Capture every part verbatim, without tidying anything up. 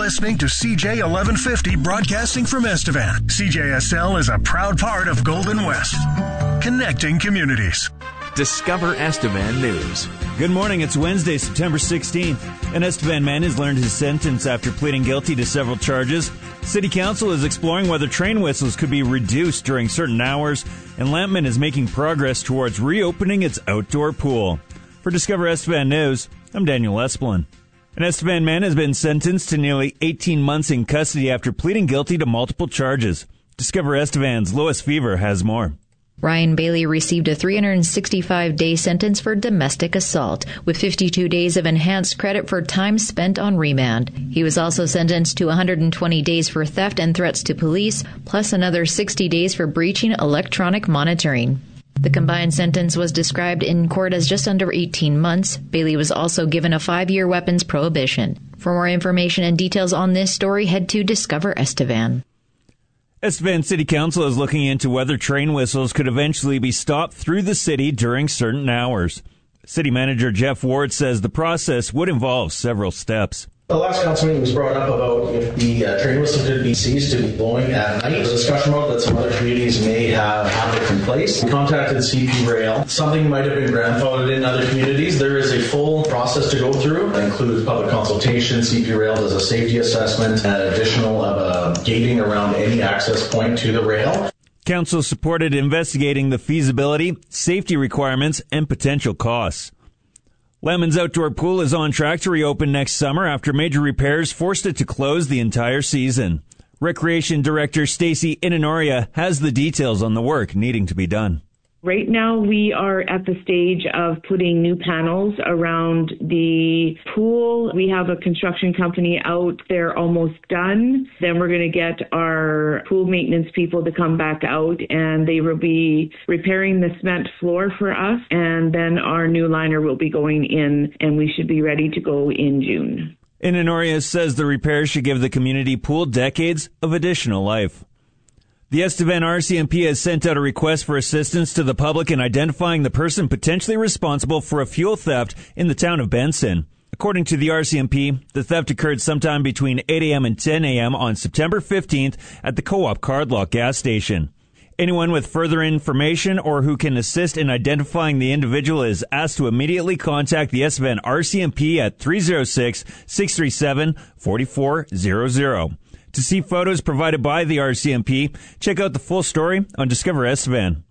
listening to C J eleven fifty broadcasting from Estevan. C J S L is a proud part of Golden West, connecting communities. Discover Estevan News. Good morning. It's Wednesday, September sixteenth. An Estevan man has learned his sentence after pleading guilty to several charges. City Council is exploring whether train whistles could be reduced during certain hours, and Lampman is making progress towards reopening its outdoor pool. For Discover Estevan News, I'm Daniel Esplin. An Estevan man has been sentenced to nearly eighteen months in custody after pleading guilty to multiple charges. Discover Estevan's Lois Fever has more. Ryan Bailey received a three hundred sixty-five day sentence for domestic assault, with fifty-two days of enhanced credit for time spent on remand. He was also sentenced to one hundred twenty days for theft and threats to police, plus another sixty days for breaching electronic monitoring. The combined sentence was described in court as just under eighteen months. Bailey was also given a five-year weapons prohibition. For more information and details on this story, head to Discover Estevan. Estevan City Council is looking into whether train whistles could eventually be stopped through the city during certain hours. City Manager Jeff Ward says the process would involve several steps. The last council meeting was brought up about if the uh, train whistle could be ceased to be blowing at night. There's a discussion about that some other communities may have have it in place. We contacted C P Rail. Something might have been grandfathered in other communities. There is a full process to go through. It includes public consultation. C P Rail does a safety assessment and additional uh, gating around any access point to the rail. Council supported investigating the feasibility, safety requirements, and potential costs. Lampman's outdoor pool is on track to reopen next summer after major repairs forced it to close the entire season. Recreation Director Stacy Inanoria has the details on the work needing to be done. Right now, we are at the stage of putting new panels around the pool. We have a construction company out there almost done. Then we're going to get our pool maintenance people to come back out, and they will be repairing the cement floor for us. And then our new liner will be going in, and we should be ready to go in June. Inanoria says the repairs should give the community pool decades of additional life. The Estevan R C M P has sent out a request for assistance to the public in identifying the person potentially responsible for a fuel theft in the town of Benson. According to the R C M P, the theft occurred sometime between eight a.m. and ten a.m. on September fifteenth at the Co-op Cardlock gas station. Anyone with further information or who can assist in identifying the individual is asked to immediately contact the Estevan R C M P at three oh six, six three seven, four four zero zero. To see photos provided by the R C M P, check out the full story on Discover Estevan.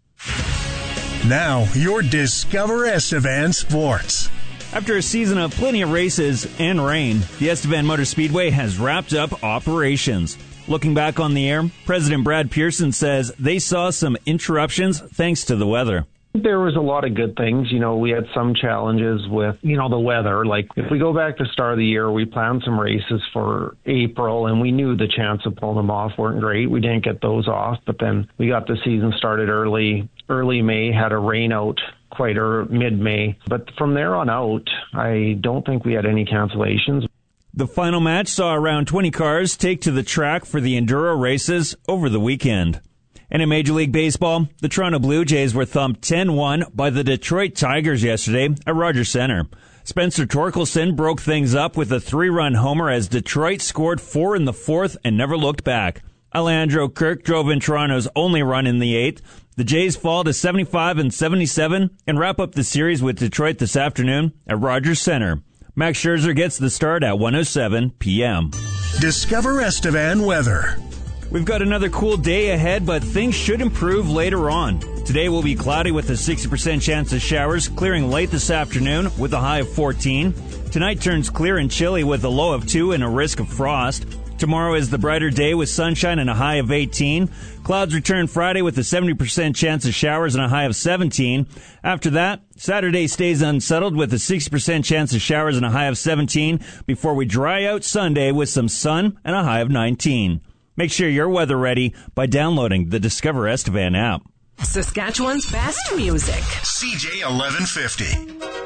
Now, your Discover Estevan Sports. After a season of plenty of races and rain, the Estevan Motor Speedway has wrapped up operations. Looking back on the air, President Brad Pearson says they saw some interruptions thanks to the weather. There was a lot of good things. You know, we had some challenges with, you know, the weather. Like, if we go back to the start of the year, we planned some races for April, and we knew the chance of pulling them off weren't great. We didn't get those off, but then we got the season started early, early May, had a rain out quite early, mid-May. But from there on out, I don't think we had any cancellations. The final match saw around twenty cars take to the track for the Enduro races over the weekend. And in Major League Baseball, the Toronto Blue Jays were thumped ten one by the Detroit Tigers yesterday at Rogers Center. Spencer Torkelson broke things up with a three-run homer as Detroit scored four in the fourth and never looked back. Alejandro Kirk drove in Toronto's only run in the eighth. The Jays fall to seventy-five and seventy-seven and wrap up the series with Detroit this afternoon at Rogers Center. Max Scherzer gets the start at one oh seven p.m. Discover Estevan weather. We've got another cool day ahead, but things should improve later on. Today will be cloudy with a sixty percent chance of showers, clearing late this afternoon with a high of fourteen. Tonight turns clear and chilly with a low of two and a risk of frost. Tomorrow is the brighter day with sunshine and a high of eighteen. Clouds return Friday with a seventy percent chance of showers and a high of seventeen. After that, Saturday stays unsettled with a sixty percent chance of showers and a high of seventeen before we dry out Sunday with some sun and a high of nineteen. Make sure you're weather ready by downloading the Discover Estevan app. Saskatchewan's best music. C J eleven fifty.